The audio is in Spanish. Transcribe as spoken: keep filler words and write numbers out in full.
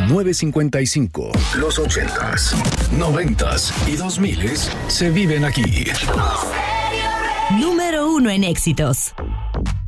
nueve cincuenta y cinco. Los ochentas, noventas y dos miles se viven aquí. Número uno en éxitos.